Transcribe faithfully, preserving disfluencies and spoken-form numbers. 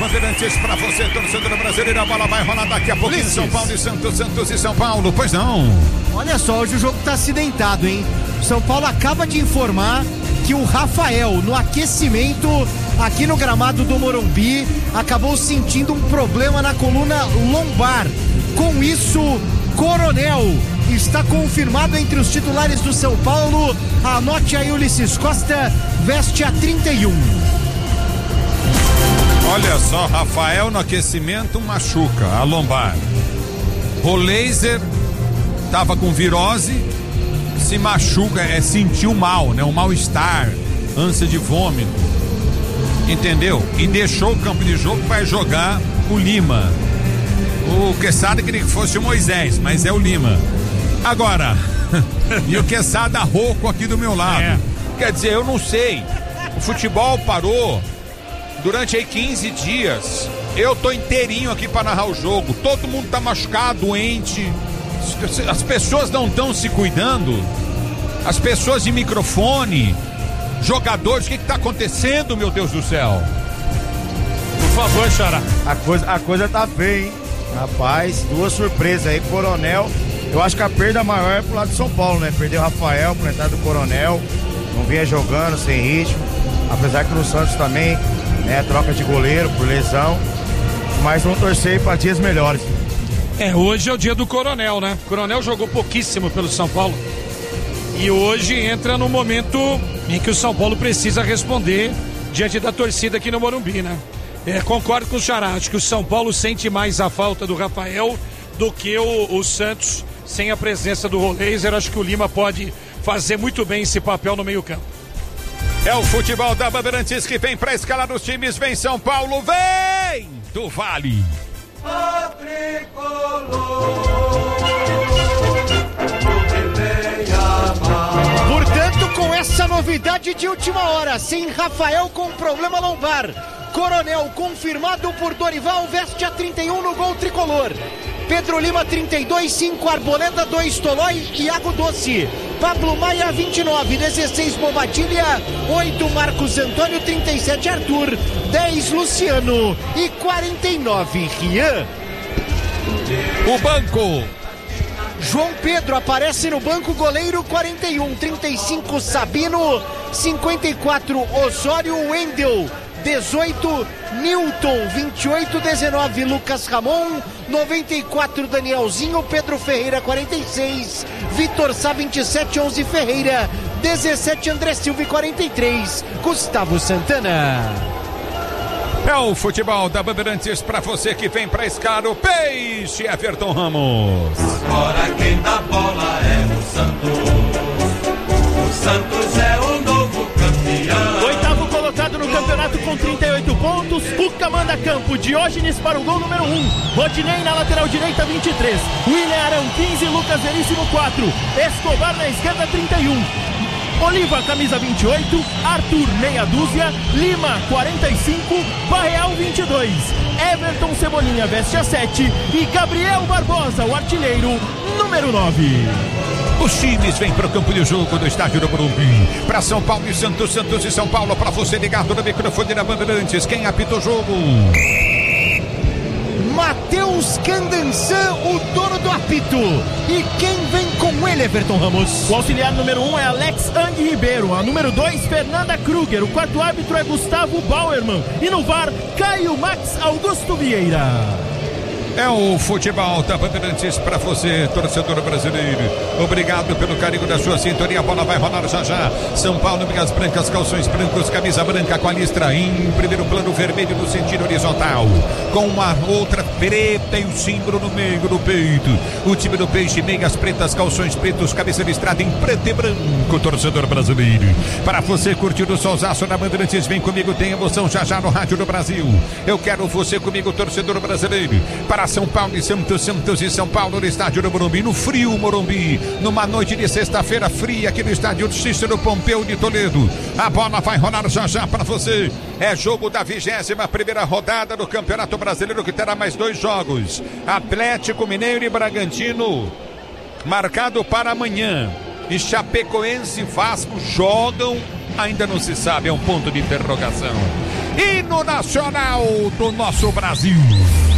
Bandeirantes pra você, torcedor brasileiro, a bola vai rolar daqui a pouquinho. São Paulo e Santos, Santos e São Paulo, pois não. Olha só, hoje o jogo tá acidentado, hein? O São Paulo acaba de informar que o Rafael, no aquecimento aqui no gramado do Morumbi, acabou sentindo um problema na coluna lombar. Com isso, Coronel está confirmado entre os titulares do São Paulo. Anote aí, Ulisses Costa, veste a trinta e um. Olha só, Rafael no aquecimento machuca a lombar. Roleiser tava com virose, se machuca, é, sentiu mal, né? Um mal-estar, ânsia de vômito, entendeu? E deixou o campo de jogo, vai jogar o Lima. O Quesada queria que fosse o Moisés, mas é o Lima. Agora, e o Quesada rouco aqui do meu lado. É. Quer dizer, eu não sei, o futebol parou durante aí quinze dias. Eu tô inteirinho aqui para narrar o jogo. Todo mundo tá machucado, doente. As pessoas não estão se cuidando. As pessoas de microfone, jogadores, o que que tá acontecendo, meu Deus do céu? Por favor, Xará. A coisa, a coisa tá feia, hein? Rapaz, duas surpresas aí, Coronel. Eu acho que a perda maior é pro lado de São Paulo, né? Perdeu o Rafael por entrada do Coronel. Não vinha jogando, sem ritmo. Apesar que no Santos também, né? Troca de goleiro por lesão. Mas vamos torcer para dias melhores. É, hoje é o dia do Coronel, né? O Coronel jogou pouquíssimo pelo São Paulo. E hoje entra no momento em que o São Paulo precisa responder diante da torcida aqui no Morumbi, né? É, concordo com o Xará, acho que o São Paulo sente mais a falta do Rafael do que o, o Santos sem a presença do Roleiser. Acho que o Lima pode fazer muito bem esse papel no meio campo. É o futebol da Bandeirantes que vem pra escalar os times, vem São Paulo, vem do Vale. Portanto, com essa novidade de última hora, sem Rafael com problema lombar, Coronel confirmado por Dorival, veste a trinta e um no gol tricolor. Pedro Lima trinta e dois, cinco Arboleda, dois Tolói, Iago Doce. Pablo Maia vinte e nove, dezesseis Bobadilha, oito Marcos Antônio, trinta e sete Arthur, dez Luciano e quarenta e nove Rian. O banco. João Pedro aparece no banco, goleiro quarenta e um, trinta e cinco Sabino, cinquenta e quatro Osório, Wendel, dezoito Newton, vinte e oito, dezenove Lucas Ramon, noventa e quatro Danielzinho, Pedro Ferreira quarenta e seis, Vitor Sá vinte e sete, onze Ferreira, dezessete André Silva e quarenta e três Gustavo Santana. É o futebol da Bandeirantes pra você que vem pra escalar o peixe, Everton Ramos. Agora quem dá bola é o Santos. O Santos é o novo campeão. Oitavo colocado no campeonato com trinta e oito pontos. Cuca manda campo. Diógenes para o gol número um. Rodinei na lateral direita, vinte e três. William Arão, quinze. Lucas Veríssimo, quatro. Escobar na esquerda, trinta e um. Oliva, camisa vinte e oito, Arthur, meia dúzia, Lima, quarenta e cinco, Barreal, vinte e dois, Everton Cebolinha veste a sete e Gabriel Barbosa, o artilheiro, número nove. Os times vêm para o campo de jogo do estádio do Morumbi. Para São Paulo e Santos, Santos e São Paulo, para você ligado no microfone da Bandeirantes. Quem apita o jogo? Matheus Candançan, o dono do apito. E quem vem com ele, Everton Ramos? O auxiliar número um é Alex Ang Ribeiro. A número dois, Fernanda Kruger. O quarto árbitro é Gustavo Bauerman. E no V A R, Caio Max Augusto Vieira. É o futebol da Bandeirantes para você, torcedor brasileiro. Obrigado pelo carinho da sua sintonia. A bola vai rolar já já. São Paulo, meias brancas, calções brancos, camisa branca com a listra em primeiro plano vermelho no sentido horizontal, com uma outra preta e o símbolo no meio do peito. O time do Peixe, meias pretas, calções pretos, cabeça listrada em preto e branco, torcedor brasileiro. Para você curtir o solzaço da Bandeirantes, vem comigo, tem emoção já já no Rádio do Brasil. Eu quero você comigo, torcedor brasileiro. Para São Paulo e Santos, Santos e São Paulo no estádio do Morumbi, no frio Morumbi, numa noite de sexta-feira fria aqui no estádio Cícero Pompeu de Toledo. A bola vai rolar já já para você. É jogo da vigésima primeira rodada do Campeonato Brasileiro, que terá mais dois jogos. Atlético Mineiro e Bragantino, marcado para amanhã. E Chapecoense e Vasco jogam, ainda não se sabe, é um ponto de interrogação. hino nacional do nosso Brasil.